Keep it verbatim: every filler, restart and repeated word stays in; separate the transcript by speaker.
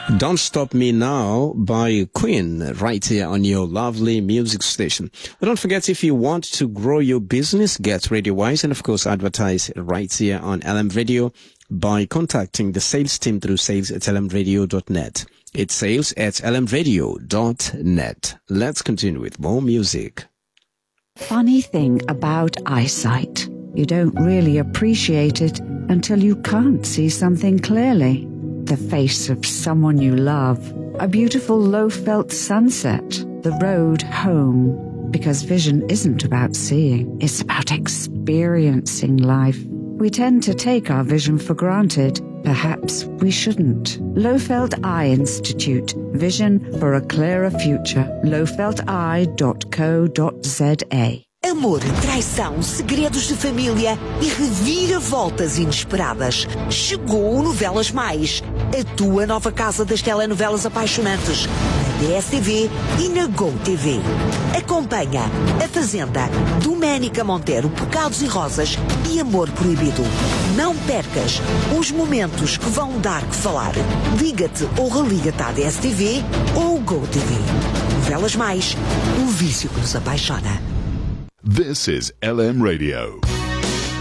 Speaker 1: Don't Stop Me Now by Queen, right here on your lovely music station. But don't forget, if you want to grow your business, get RadioWise, and of course advertise right here on L M Radio by contacting the sales team through sales at l m radio dot net. It's sales at l m radio dot net. Let's continue with more music.
Speaker 2: Funny thing about eyesight, you don't really appreciate it until you can't see something clearly. The face of someone you love, a beautiful low-felt sunset, the road home. Because vision isn't about seeing, it's about experiencing life. We tend to take our vision for granted. Perhaps we shouldn't. Lowfelt Eye Institute. Vision for a clearer future. low felt eye dot co dot z a.
Speaker 3: Amor, traição, segredos de família e reviravoltas inesperadas. Chegou o Novelas Mais, a tua nova casa das telenovelas apaixonantes, na D S T V e na Go T V. Acompanha A Fazenda, Doménica Monteiro, Pecados e Rosas e Amor Proibido. Não percas os momentos que vão dar que falar. Liga-te ou religa-te à D S T V ou Go T V. Novelas Mais, o vício que nos apaixona.
Speaker 4: This is L M Radio.